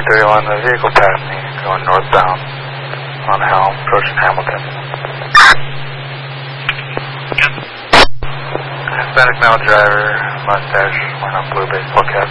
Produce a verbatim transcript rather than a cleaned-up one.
nine thirty-one, the vehicle passed me, going northbound on Helm, approaching Hamilton. Hispanic male driver, mustache, wearing a blue baseball cap.